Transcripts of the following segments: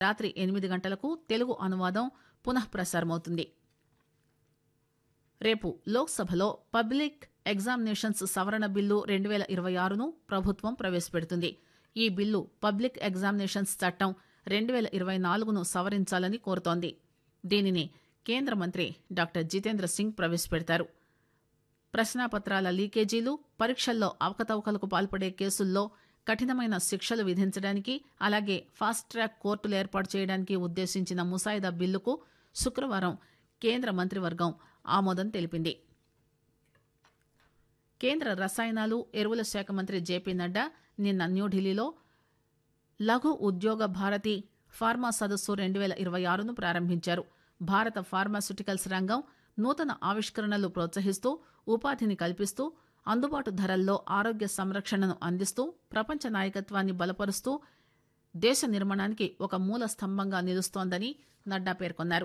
రాత్రి 8 గంటలకు తెలుగు అనువాదం పునఃప్రసారమవుతుంది. రేపు లోక్సభలో పబ్లిక్ ఎగ్జామినేషన్స్ సవరణ బిల్లు 2026ను ప్రభుత్వం ప్రవేశపెడుతుంది. ఈ బిల్లు పబ్లిక్ ఎగ్జామినేషన్స్ చట్టం 2024ను సవరించాలని కోరుతోంది. దీనిని కేంద్ర మంత్రి డాక్టర్ జితేంద్ర సింగ్ ప్రవేశపెడతారు. ప్రశ్నాపత్రాల లీకేజీలు, పరీక్షల్లో అవకతవకలకు పాల్పడే కేసుల్లో కఠినమైన శిక్షలు విధించడానికి, అలాగే ఫాస్ట్ ట్రాక్ కోర్టులు ఏర్పాటు చేయడానికి ఉద్దేశించిన ముసాయిదా బిల్లుకు శుక్రవారం కేంద్ర మంత్రివర్గం ఆమోదం తెలిపింది. కేంద్ర రసాయనాలు, ఎరువుల శాఖ మంత్రి జేపీ నడ్డా నిన్న న్యూఢిల్లీలో లఘు ఉద్యోగ భారతి ఫార్మా సదస్సు 2026ను ప్రారంభించారు. భారత ఫార్మాస్యూటికల్స్ రంగం నూతన ఆవిష్కరణలు ప్రోత్సహిస్తూ, ఉపాధిని కల్పిస్తూ, అందుబాటు ధరల్లో ఆరోగ్య సంరక్షణను అందిస్తూ, ప్రపంచ నాయకత్వాన్ని బలపరుస్తూ దేశ నిర్మాణానికి ఒక మూల స్తంభంగా నిలుస్తోందని నడ్డా పేర్కొన్నారు.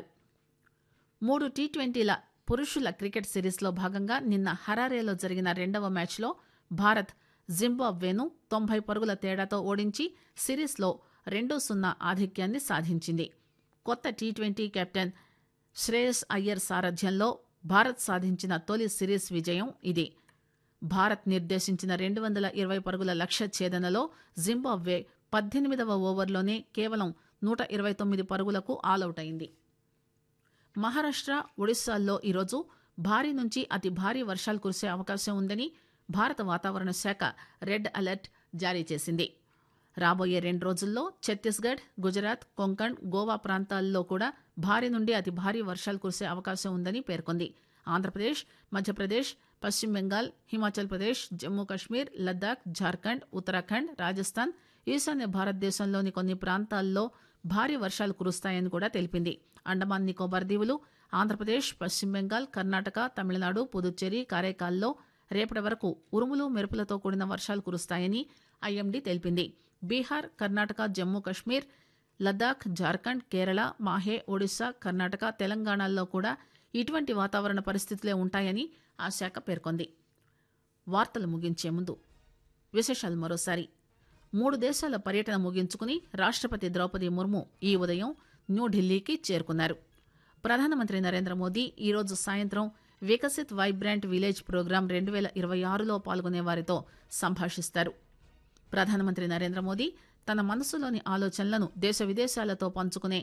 3 టీ20ల పురుషుల క్రికెట్ సిరీస్లో భాగంగా నిన్న హరారేలో జరిగిన రెండవ మ్యాచ్లో భారత్ జింబాబ్వేను 90 పరుగుల తేడాతో ఓడించి సిరీస్లో 2-0 ఆధిక్యాన్ని సాధించింది. కొత్త టీ20 కెప్టెన్ శ్రేయస్ అయ్యర్ సారథ్యంలో భారత్ సాధించిన తొలి సిరీస్ విజయం ఇది. భారత్ నిర్దేశించిన 220 పరుగుల లక్ష్య ఛేదనలో జింబాబ్వే 18వ ఓవర్లోనే కేవలం 129 పరుగులకు ఆలౌట్ అయింది. మహారాష్ట్ర, ఒడిశాల్లో ఈరోజు భారీ నుంచి అతి భారీ వర్షాలు కురిసే అవకాశం ఉందని భారత వాతావరణ శాఖ రెడ్ అలర్ట్ జారీ చేసింది. రాబోయే 2 రోజుల్లో ఛత్తీస్గఢ్, గుజరాత్, కొంకణ్, గోవా ప్రాంతాల్లో కూడా భారీ నుండి అతి భారీ వర్షాలు కురిసే అవకాశం ఉందని పేర్కొంది. ఆంధ్రప్రదేశ్, మధ్యప్రదేశ్, పశ్చిమ బెంగాల్, హిమాచల్ ప్రదేశ్, జమ్మూ కశ్మీర్, లద్దాఖ్, జార్ఖండ్, ఉత్తరాఖండ్, రాజస్థాన్, ఈశాన్య భారతదేశంలోని కొన్ని ప్రాంతాల్లో భారీ వర్షాలు కురుస్తాయని కూడా తెలిపింది. అండమాన్ నికోబార్ దీవులు, ఆంధ్రప్రదేశ్, పశ్చిమ బెంగాల్, కర్ణాటక, తమిళనాడు, పుదుచ్చేరి, కారైకాల్లో రేపటి వరకు ఉరుములు, మెరుపులతో కూడిన వర్షాలు కురుస్తాయని ఐఎండీ తెలిపింది. బీహార్, కర్ణాటక, జమ్మూ కశ్మీర్, లద్దాఖ్, జార్ఖండ్, కేరళ, మాహే, ఒడిశా, కర్ణాటక, తెలంగాణల్లో కూడా ఇటువంటి వాతావరణ పరిస్థితులే ఉంటాయని ఆ శాఖ పేర్కొంది. వార్తలు ముగించే ముందు విశేషాలు మరోసారి. 3 దేశాల పర్యటన ముగించుకుని రాష్ట్రపతి ద్రౌపది ముర్ము ఈ ఉదయం న్యూఢిల్లీకి చేరుకున్నారు. ప్రధానమంత్రి నరేంద్ర మోదీ ఈరోజు సాయంత్రం వికసిత్ వైబ్రాంట్ విలేజ్ ప్రోగ్రాం 2026లో పాల్గొనే వారితో సంభాషిస్తారు. ప్రధానమంత్రి నరేంద్ర మోదీ తన మనసులోని ఆలోచనలను దేశ విదేశాలతో పంచుకునే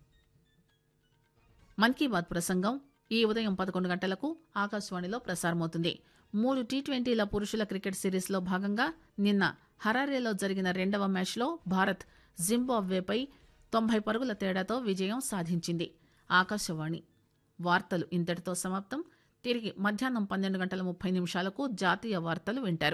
మన్ కీ బాత్ ప్రసంగం ఈ ఉదయం 11 గంటలకు ఆకాశవాణిలో ప్రసారమవుతుంది. 3 టీ20ల పురుషుల క్రికెట్ సిరీస్లో భాగంగా నిన్న హరారేలో జరిగిన రెండవ మ్యాచ్లో భారత్ జింబాబ్వేపై 90 పరుగుల తేడాతో విజయం సాధించింది. ఆకాశవాణి వార్తలు ఇంతటితో సమాప్తం. తిరిగి మధ్యాహ్నం 12:30 జాతీయ వార్తలు వింటారు.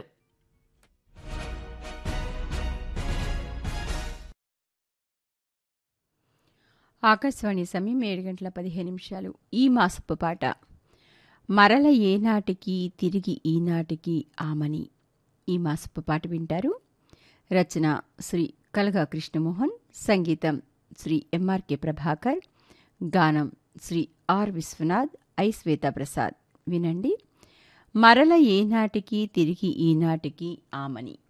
ఆకాశవాణి సమయం 7:15. ఈ మాసపు పాట మరల ఏనాటికి తిరిగి ఈనాటికి ఆమని. ఈ మాసపు పాట వింటారు. రచన శ్రీ కలగా కృష్ణమోహన్, సంగీతం శ్రీ ఎంఆర్కే ప్రభాకర్, గానం శ్రీ ఆర్ విశ్వనాథ్, ఐ శ్వేతాప్రసాద్. వినండి. మరల ఏనాటికి తిరిగి ఈనాటికి ఆమని.